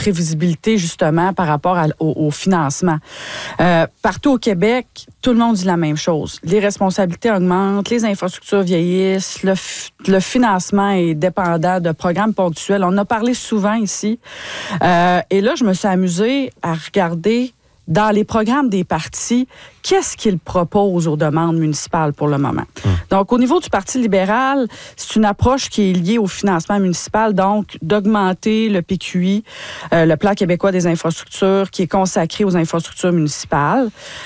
prévisibilité, justement, par rapport au financement. Partout au Québec, tout le monde dit la même chose. Les responsabilités augmentent, les infrastructures vieillissent, le financement est dépendant de programmes ponctuels. On en a parlé souvent ici. Et là, je me suis amusée à regarder dans les programmes des partis, qu'est-ce qu'ils proposent aux demandes municipales pour le moment. Donc, au niveau du Parti libéral, c'est une approche qui est liée au financement municipal, donc d'augmenter le PQI, le Plan québécois des infrastructures, qui est consacré aux infrastructures municipales.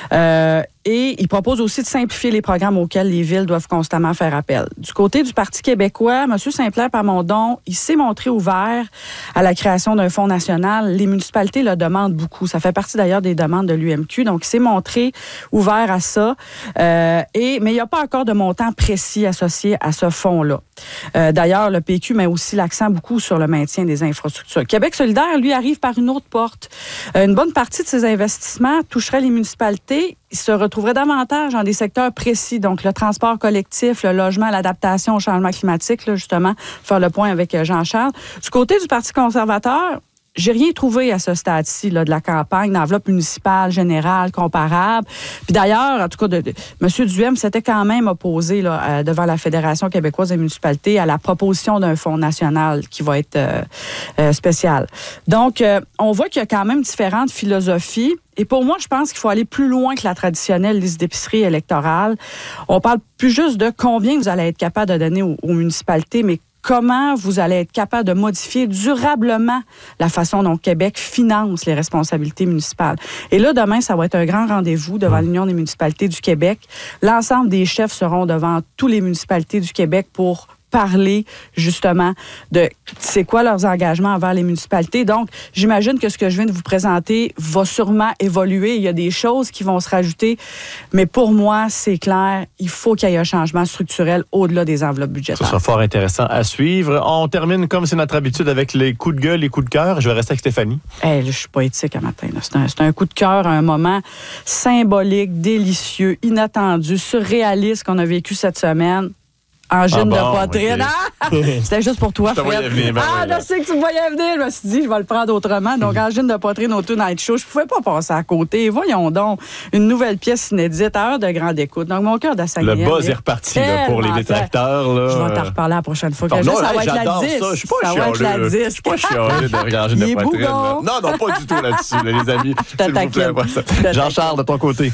Et il propose aussi de simplifier les programmes auxquels les villes doivent constamment faire appel. Du côté du Parti québécois, M. Saint-Pierre Plamondon, il s'est montré ouvert à la création d'un fonds national. Les municipalités le demandent beaucoup. Ça fait partie d'ailleurs des demandes de l'UMQ. Donc, il s'est montré ouvert à ça. Mais il n'y a pas encore de montant précis associé à ce fonds-là. D'ailleurs, le PQ met aussi l'accent beaucoup sur le maintien des infrastructures. Québec solidaire, lui, arrive par une autre porte. Une bonne partie de ces investissements toucherait les municipalités. Ils se retrouveraient davantage dans des secteurs précis, donc le transport collectif, le logement, l'adaptation au changement climatique, là, justement, faire le point avec Jean-Charles. Du côté du Parti conservateur, j'ai rien trouvé à ce stade-ci là, de la campagne, d'enveloppe municipale, générale, comparable. Puis d'ailleurs, en tout cas, M. Duhem s'était quand même opposé là, devant la Fédération québécoise des municipalités à la proposition d'un fonds national qui va être spécial. Donc, on voit qu'il y a quand même différentes philosophies. Et pour moi, je pense qu'il faut aller plus loin que la traditionnelle liste d'épicerie électorale. On parle plus juste de combien vous allez être capable de donner aux municipalités, mais comment vous allez être capable de modifier durablement la façon dont Québec finance les responsabilités municipales. Et là, demain, ça va être un grand rendez-vous devant l'Union des municipalités du Québec. L'ensemble des chefs seront devant toutes les municipalités du Québec pour parler justement de c'est quoi leurs engagements envers les municipalités. Donc, j'imagine que ce que je viens de vous présenter va sûrement évoluer. Il y a des choses qui vont se rajouter, mais pour moi, c'est clair, il faut qu'il y ait un changement structurel au-delà des enveloppes budgétaires. Ça sera fort intéressant à suivre. On termine, comme c'est notre habitude, avec les coups de gueule, les coups de cœur. Je vais rester avec Stéphanie. Là, je suis poétique un matin. C'est un coup de cœur, un moment symbolique, délicieux, inattendu, surréaliste qu'on a vécu cette semaine. Angine de poitrine. Okay. C'était juste pour toi, Fred. Je sais que tu me voyais venir. Je me suis dit, je vais le prendre autrement. Donc, angine de poitrine au Tonight Show. Je pouvais pas passer à côté. Voyons donc, une nouvelle pièce inédite à heure de grande écoute. Donc, mon cœur d'assaillant. Le buzz est reparti là, pour les détracteurs. Là. Je vais t'en reparler la prochaine fois. Ça va être la 10. Je suis pas chialeux. Je suis pas chialeux de angine de poitrine. Non, pas du tout là-dessus, les amis. S'il vous plaît. Jean-Charles, de ton côté.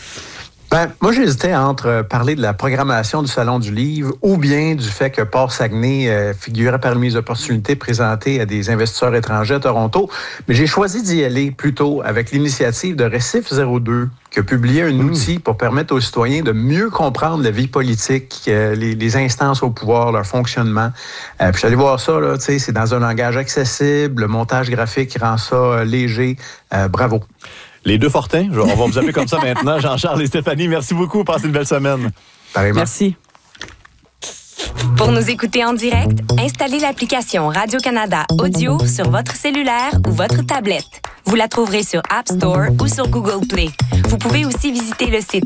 Moi, j'hésitais entre parler de la programmation du Salon du Livre ou bien du fait que Port-Saguenay figurait parmi les opportunités présentées à des investisseurs étrangers à Toronto. Mais j'ai choisi d'y aller plutôt avec l'initiative de Récif 02, qui a publié un outil pour permettre aux citoyens de mieux comprendre la vie politique, les instances au pouvoir, leur fonctionnement. Puis je suis allé voir ça, là, c'est dans un langage accessible, le montage graphique rend ça léger. Bravo. Les deux Fortins, on va vous appeler comme ça maintenant, Jean-Charles et Stéphanie. Merci beaucoup. Passez une belle semaine. Pareillement. Merci. Pour nous écouter en direct, installez l'application Radio-Canada Audio sur votre cellulaire ou votre tablette. Vous la trouverez sur App Store ou sur Google Play. Vous pouvez aussi visiter le site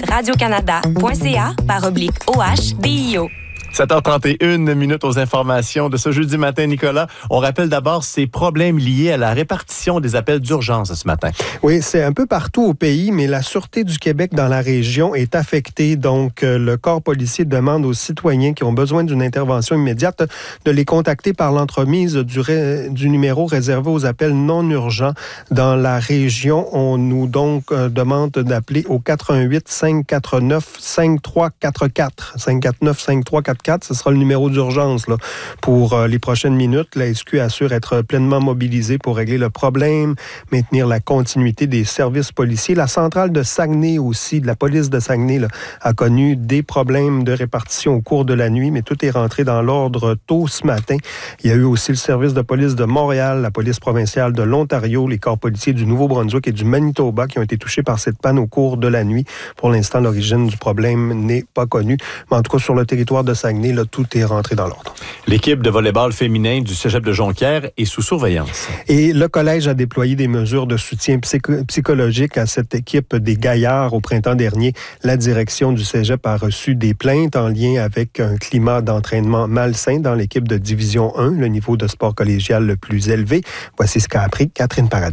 radiocanada.ca/OHDIO. 7h31 aux informations de ce jeudi matin, Nicolas. On rappelle d'abord ces problèmes liés à la répartition des appels d'urgence ce matin. Oui, c'est un peu partout au pays, mais la Sûreté du Québec dans la région est affectée. Donc, le corps policier demande aux citoyens qui ont besoin d'une intervention immédiate de les contacter par l'entremise du numéro réservé aux appels non urgents. Dans la région, on nous donc demande d'appeler au 88 549 5344 549 5344. Ce sera le numéro d'urgence là, pour les prochaines minutes. La SQ assure être pleinement mobilisée pour régler le problème, maintenir la continuité des services policiers. La centrale de Saguenay aussi, de la police de Saguenay, là, a connu des problèmes de répartition au cours de la nuit, mais tout est rentré dans l'ordre tôt ce matin. Il y a eu aussi le service de police de Montréal, la police provinciale de l'Ontario, les corps policiers du Nouveau-Brunswick et du Manitoba qui ont été touchés par cette panne au cours de la nuit. Pour l'instant, l'origine du problème n'est pas connue, mais en tout cas, sur le territoire de Saguenay, là, tout est rentré dans l'ordre. L'équipe de volleyball féminin du Cégep de Jonquière est sous surveillance. Et le collège a déployé des mesures de soutien psychologique à cette équipe des Gaillards au printemps dernier. La direction du Cégep a reçu des plaintes en lien avec un climat d'entraînement malsain dans l'équipe de Division 1, le niveau de sport collégial le plus élevé. Voici ce qu'a appris Catherine Paradis.